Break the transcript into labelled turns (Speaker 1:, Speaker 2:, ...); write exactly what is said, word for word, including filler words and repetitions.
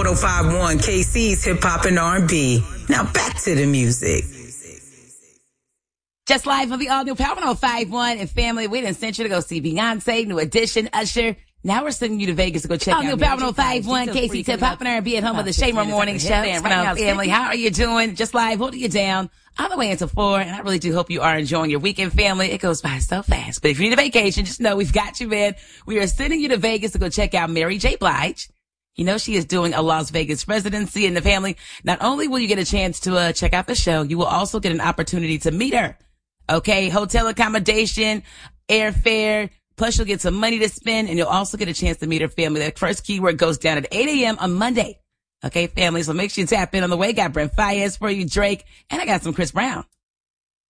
Speaker 1: one oh five point one K C's Hip Hop and R and B. Now back to the music.
Speaker 2: Just live on the all-new Power one oh five point one and family. We didn't send you to go see Beyonce, New Edition, Usher. Now we're sending you to Vegas to go check out All-New Power one oh five point one, K C Hip Hop and R and B at home of the Shamer Morning Show. Right now, family, how are you doing? Just live, holding you down all the way until four. And I really do hope you are enjoying your weekend, family. It goes by so fast. But if you need a vacation, just know we've got you, man. We are sending you to Vegas to go check out Mary J. Blige. You know, she is doing a Las Vegas residency in the family. Not only will you get a chance to uh, check out the show, you will also get an opportunity to meet her. Okay, hotel accommodation, airfare, plus you'll get some money to spend, and you'll also get a chance to meet her family. That first keyword goes down at eight a.m. on Monday. Okay, family, so make sure you tap in on the way. Got Brent Faiyaz for you, Drake, and I got some Chris Brown.